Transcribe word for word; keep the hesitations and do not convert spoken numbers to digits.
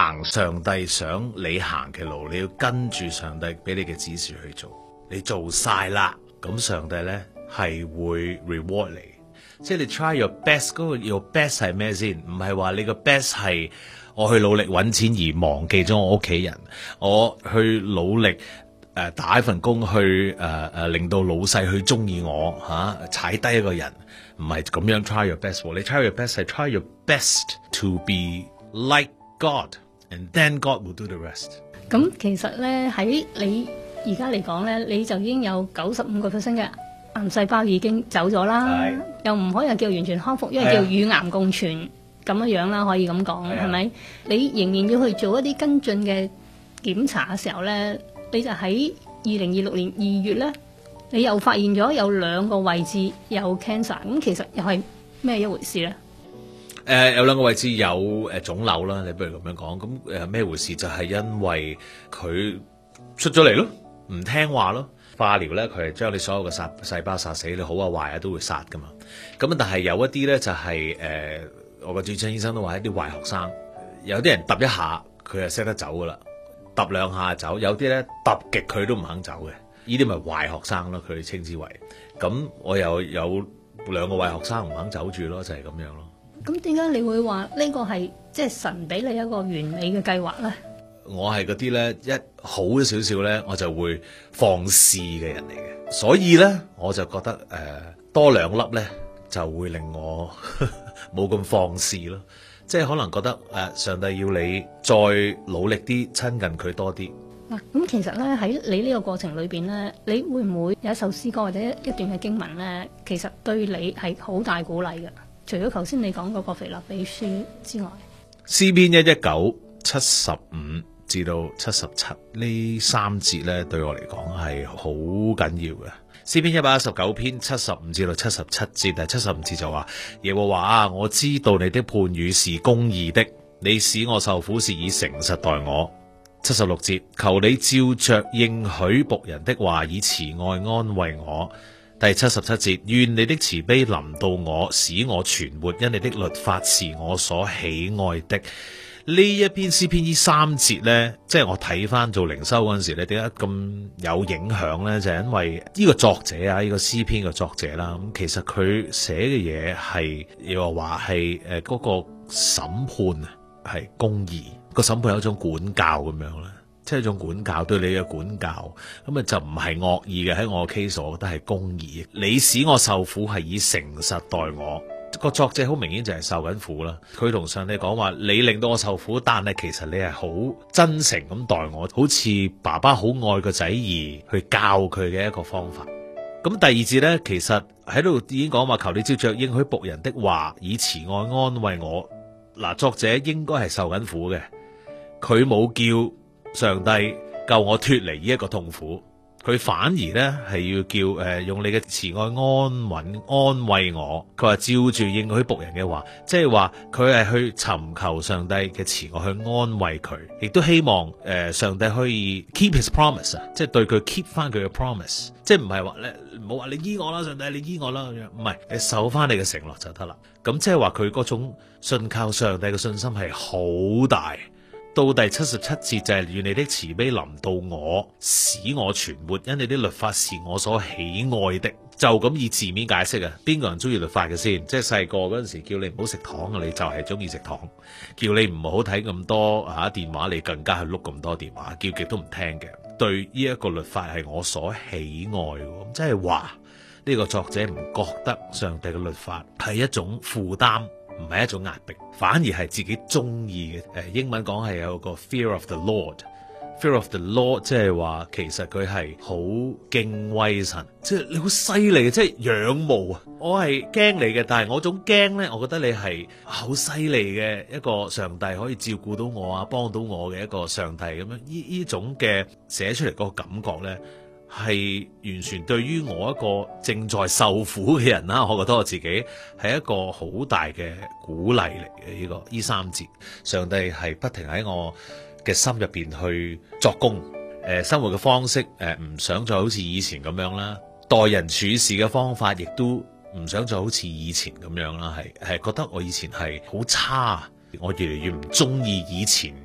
行上帝想你行嘅路，你要跟住上帝俾你嘅指示去做。你做晒啦，咁上帝呢係會 reward 你。即係你 try your best， 嗰個 your best 係咩先？唔係話你個 best 係我去努力揾錢而忘記咗我屋企人，我去努力誒、呃、打一份工去誒誒、呃、令到老細去中意我嚇、啊，踩低一個人，唔係咁樣 try your best。你 try your best 係 try your best to be like God，and then God will do the rest。 咁其實咧喺你而家嚟講咧，你就已經有九十五個 percent 嘅癌細胞已經走咗啦，又唔可以叫完全康復，因為叫與癌共存咁樣樣啦，可以咁講係咪？你仍然要去做一啲跟進嘅檢查嘅時候咧，你就喺二零二六年二月咧，你又發現咗有兩個位置有 cancer， 咁其實又係咩一回事咧？ 誒、呃、有兩個位置有誒、呃、腫瘤啦，你不如咁樣講，咁誒咩回事？就係、是、因為佢出咗嚟咯，唔聽話咯。化療咧，佢係將你所有嘅殺細胞殺死，你好啊壞啊都會殺噶嘛。咁但係有一啲咧就係、是、誒、呃，我個主診醫生都話一啲壞學生，有啲人揼一下佢就識得走噶啦，揼兩下走，有啲咧揼極佢都唔肯走嘅，呢啲咪壞學生咯，佢哋稱之為。咁我又有兩個壞學生唔肯走住咯，就係、是、咁樣咯。 咁點解你會話呢個係即係神俾你一個完美嘅計劃咧？ 我係嗰啲咧一好少少咧，我就會放肆嘅人嚟嘅，所以咧我就覺得誒、呃、多兩粒咧就會令我冇咁放肆咯，即係可能覺得誒、呃、上帝要你再努力啲親近佢多啲。 嗱、啊，咁其實咧喺你呢個過程裏邊咧，你會唔會有一首詩歌或者一段嘅經文咧，其實對你係好大鼓勵嘅？除咗頭先你講嗰個腓立比書之外， 詩篇一一九七十五至到七十七呢三節咧，對我嚟講係好緊要嘅。詩篇一百一十九篇七十五至到七十七節，第七十五節就話：耶和華啊，我知道你的判語是公義的，你使我受苦是以誠實待我。七十六節，求你照着應許僕人的話，以慈愛安慰我。第七十七節，願你的慈悲臨到我，使我存活，因你的律法是我所喜愛的。呢一篇詩篇呢三節呢，即係我睇翻做靈修嗰陣時咧，點解咁有影響呢？就係、是、因為呢個作者啊，呢、這個詩篇嘅作者啦，咁其實佢寫嘅嘢係又話係誒嗰個審判啊，係公義，個審判有一種管教咁樣啦。即係一種管教，對你嘅管教，咁啊就唔係惡意嘅。喺我嘅 case，我覺得係公義。你使我受苦係以誠實待我。個作者好明顯就係受緊苦啦。佢同上帝講話，你令到我受苦，但係其實你係好真誠咁待我，好似爸爸好愛個仔兒去教佢嘅一個方法。咁第二節呢，其實喺度已經講話，求你照着應許僕人的話，以慈愛安慰我。嗱，作者應該係受緊苦嘅，佢冇叫上帝救我脫離呢一個痛苦，佢反而呢係要叫誒、呃、用你嘅慈愛安穩安慰我。佢話照住應許僕人嘅話，即係話佢係去尋求上帝嘅慈愛去安慰佢，亦都希望誒、呃、上帝可以 keep his promise 啊，即係對佢 keep 翻佢嘅 promise，即係唔係話咧唔好話你醫我啦，上帝你醫我啦咁樣，唔係你守翻你嘅承諾就得啦。咁即係話佢嗰種信靠上帝嘅信心係好大。到第七十七節就係、是、願你的慈悲臨到我，使我存活，因你的律法是我所喜愛的。就咁以字面解釋啊，邊個人中意律法嘅先？即係細個嗰陣時叫你唔好食糖啊，你就係中意食糖；叫你唔好睇咁多啊電話，你更加係碌咁多電話，叫極都唔聽嘅。對呢一個律法係我所喜愛嘅，即係話呢個作者唔覺得上帝嘅律法係一種負擔。唔係一種壓迫，反而係自己中意嘅。誒，英文講係有個 fear of the Lord，fear of the Lord， 即係話其實佢係好敬畏神，即係你好犀利嘅，即係仰慕啊！我係驚你嘅，但係我種驚咧，我覺得你係好犀利嘅一個上帝，可以照顧到我啊，幫到我嘅一個上帝咁樣。呢呢種嘅寫出嚟嗰個感覺咧，係完全對於我一個正在受苦嘅人啦，我覺得我自己係一個好大嘅鼓勵嚟嘅。呢個呢三節，上帝係不停喺我嘅心入邊去作工。誒、呃，生活嘅方式誒，唔、呃、想再好似以前咁樣啦，待人處事嘅方法亦都唔想再好似以前咁樣啦，係係覺得我以前係好差，我越嚟越唔中意以前